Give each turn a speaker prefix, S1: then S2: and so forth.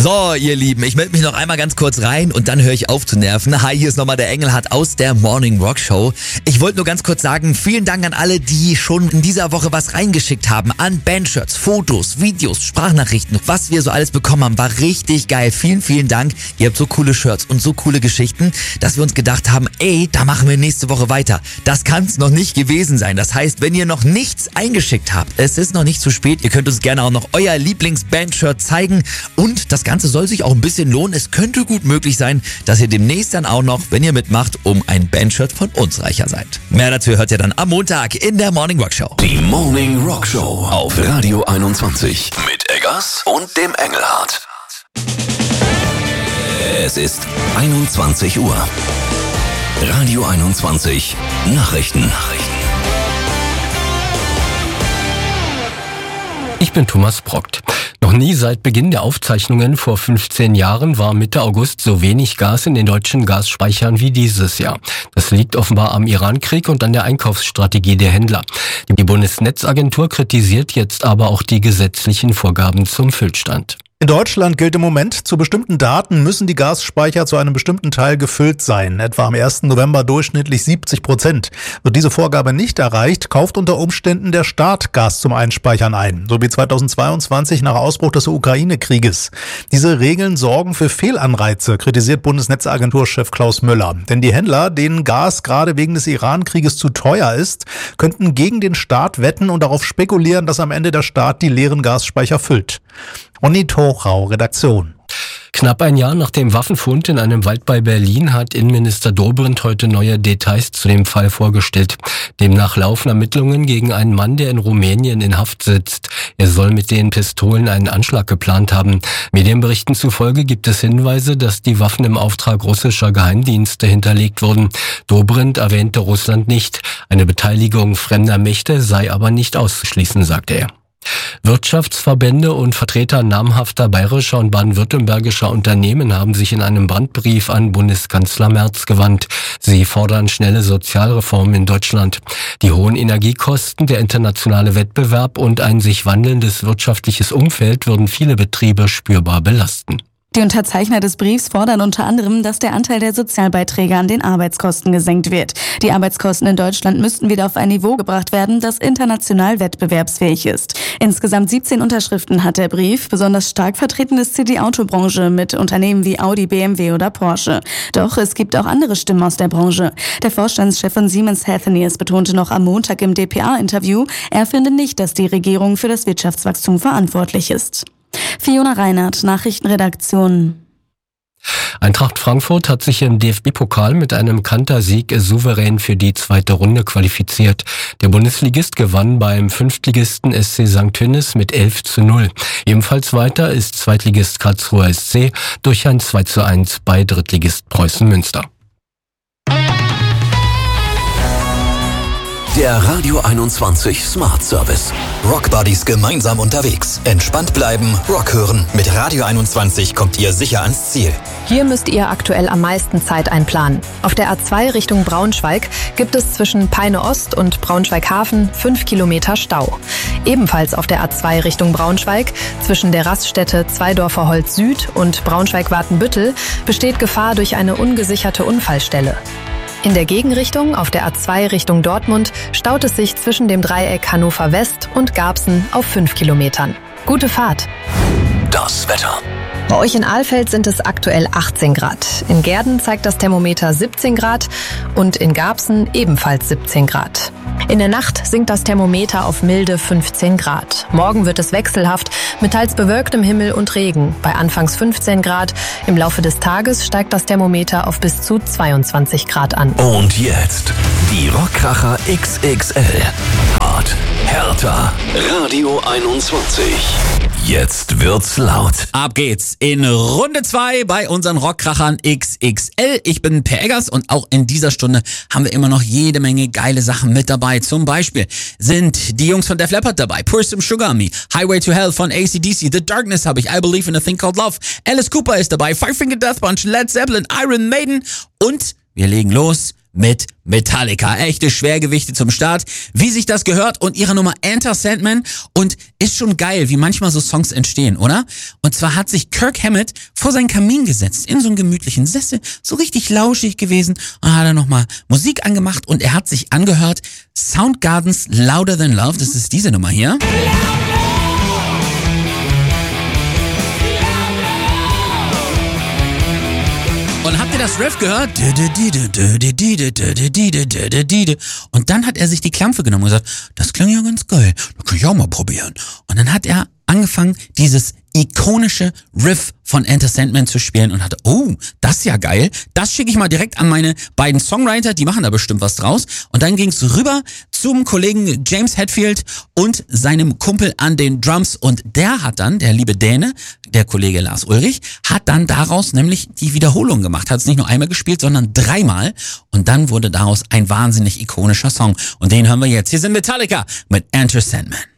S1: So, ihr Lieben, ich melde mich noch einmal ganz kurz rein und dann höre ich auf zu nerven. Hi, hier ist nochmal der Engelhardt aus der Morning Rock Show. Ich wollte nur ganz kurz sagen, vielen Dank an alle, die schon in dieser Woche was reingeschickt haben. An Bandshirts, Fotos, Videos, Sprachnachrichten. Was wir so alles bekommen haben, war richtig geil. Vielen, vielen Dank. Ihr habt so coole Shirts und so coole Geschichten, dass wir uns gedacht haben, ey, da machen wir nächste Woche weiter. Das kann es noch nicht gewesen sein. Das heißt, wenn ihr noch nichts eingeschickt habt, es ist noch nicht zu spät. Ihr könnt uns gerne auch noch euer Lieblings-Bandshirt zeigen. Und das Ganze soll sich auch ein bisschen lohnen. Es könnte gut möglich sein, dass ihr demnächst dann auch noch, wenn ihr mitmacht, um ein Bandshirt von uns reicher seid. Mehr dazu hört ihr dann am Montag in der Morning Rock Show.
S2: Die Morning Rock Show auf Radio 21 mit Eggers und dem Engelhardt. Es ist 21 Uhr. Radio 21 Nachrichten.
S3: Ich bin Thomas Brockt. Noch nie seit Beginn der Aufzeichnungen vor 15 Jahren war Mitte August so wenig Gas in den deutschen Gasspeichern wie dieses Jahr. Das liegt offenbar am Irankrieg und an der Einkaufsstrategie der Händler. Die Bundesnetzagentur kritisiert jetzt aber auch die gesetzlichen Vorgaben zum Füllstand.
S4: In Deutschland gilt im Moment, zu bestimmten Daten müssen die Gasspeicher zu einem bestimmten Teil gefüllt sein, etwa am 1. November durchschnittlich 70%. Wird diese Vorgabe nicht erreicht, kauft unter Umständen der Staat Gas zum Einspeichern ein, so wie 2022 nach Ausbruch des Ukraine-Krieges. Diese Regeln sorgen für Fehlanreize, kritisiert Bundesnetzagenturchef Klaus Müller. Denn die Händler, denen Gas gerade wegen des Iran-Krieges zu teuer ist, könnten gegen den Staat wetten und darauf spekulieren, dass am Ende der Staat die leeren Gasspeicher füllt. Onni Torau, Redaktion.
S3: Knapp ein Jahr nach dem Waffenfund in einem Wald bei Berlin hat Innenminister Dobrindt heute neue Details zu dem Fall vorgestellt. Demnach laufen Ermittlungen gegen einen Mann, der in Rumänien in Haft sitzt. Er soll mit den Pistolen einen Anschlag geplant haben. Medienberichten zufolge gibt es Hinweise, dass die Waffen im Auftrag russischer Geheimdienste hinterlegt wurden. Dobrindt erwähnte Russland nicht. Eine Beteiligung fremder Mächte sei aber nicht auszuschließen, sagte er. Wirtschaftsverbände und Vertreter namhafter bayerischer und baden-württembergischer Unternehmen haben sich in einem Brandbrief an Bundeskanzler Merz gewandt. Sie fordern schnelle Sozialreformen in Deutschland. Die hohen Energiekosten, der internationale Wettbewerb und ein sich wandelndes wirtschaftliches Umfeld würden viele Betriebe spürbar belasten.
S5: Die Unterzeichner des Briefs fordern unter anderem, dass der Anteil der Sozialbeiträge an den Arbeitskosten gesenkt wird. Die Arbeitskosten in Deutschland müssten wieder auf ein Niveau gebracht werden, das international wettbewerbsfähig ist. Insgesamt 17 Unterschriften hat der Brief. Besonders stark vertreten ist die Autobranche mit Unternehmen wie Audi, BMW oder Porsche. Doch es gibt auch andere Stimmen aus der Branche. Der Vorstandschef von Siemens Healthineers betonte noch am Montag im dpa-Interview, er finde nicht, dass die Regierung für das Wirtschaftswachstum verantwortlich ist. Fiona Reinhardt, Nachrichtenredaktion.
S3: Eintracht Frankfurt hat sich im DFB-Pokal mit einem Kantersieg souverän für die zweite Runde qualifiziert. Der Bundesligist gewann beim Fünftligisten SC St. Tönnies mit 11:0. Ebenfalls weiter ist Zweitligist Karlsruher SC durch ein 2:1 bei Drittligist Preußen Münster.
S2: Der Radio 21 Smart Service.
S6: Rock Buddies gemeinsam unterwegs. Entspannt bleiben, Rock hören. Mit Radio 21 kommt ihr sicher ans Ziel.
S7: Hier müsst ihr aktuell am meisten Zeit einplanen. Auf der A2 Richtung Braunschweig gibt es zwischen Peine Ost und Braunschweig-Hafen 5 Kilometer Stau. Ebenfalls auf der A2 Richtung Braunschweig zwischen der Raststätte Zweidorfer Holz Süd und Braunschweig-Watenbüttel besteht Gefahr durch eine ungesicherte Unfallstelle. In der Gegenrichtung auf der A2 Richtung Dortmund staut es sich zwischen dem Dreieck Hannover West und Garbsen auf 5 Kilometern. Gute Fahrt!
S2: Das Wetter.
S7: Bei euch in Alfeld sind es aktuell 18 Grad. In Gehrden zeigt das Thermometer 17 Grad und in Garbsen ebenfalls 17 Grad. In der Nacht sinkt das Thermometer auf milde 15 Grad. Morgen wird es wechselhaft mit teils bewölktem Himmel und Regen. Bei anfangs 15 Grad. Im Laufe des Tages steigt das Thermometer auf bis zu 22 Grad an.
S2: Und jetzt die Rockkracher XXL. Hart, härter. Radio 21. Jetzt wird's laut.
S1: Ab geht's in Runde 2 bei unseren Rockkrachern XXL. Ich bin Per Eggers und auch in dieser Stunde haben wir immer noch jede Menge geile Sachen mit dabei. Zum Beispiel sind die Jungs von Def Leppard dabei, Pour Some Sugar on Me, Highway to Hell von AC/DC, The Darkness habe ich, I Believe in a Thing Called Love, Alice Cooper ist dabei, Five Finger Death Punch, Led Zeppelin, Iron Maiden und wir legen los
S8: mit Metallica. Echte Schwergewichte zum Start, wie sich das gehört, und ihre Nummer Enter Sandman. Und ist schon geil, wie manchmal so Songs entstehen, oder? Und zwar hat sich Kirk Hammett vor seinen Kamin gesetzt, in so einen gemütlichen Sessel, so richtig lauschig gewesen, und dann hat er nochmal Musik angemacht und er hat sich angehört Soundgardens Louder Than Love, das ist diese Nummer hier. Und habt ihr das Riff gehört? Und dann hat er sich die Klampfe genommen und gesagt, das klingt ja ganz geil, das kann ich auch mal probieren. Und dann hat er angefangen, dieses ikonische Riff von Enter Sandman zu spielen und hatte, oh, das ist ja geil, das schicke ich mal direkt an meine beiden Songwriter, die machen da bestimmt was draus. Und dann ging es rüber zum Kollegen James Hetfield und seinem Kumpel an den Drums, und der hat dann, der liebe Däne, der Kollege Lars Ulrich, hat dann daraus nämlich die Wiederholung gemacht, hat es nicht nur einmal gespielt, sondern 3-mal, und dann wurde daraus ein wahnsinnig ikonischer Song, und den hören wir jetzt. Hier sind Metallica mit Enter Sandman.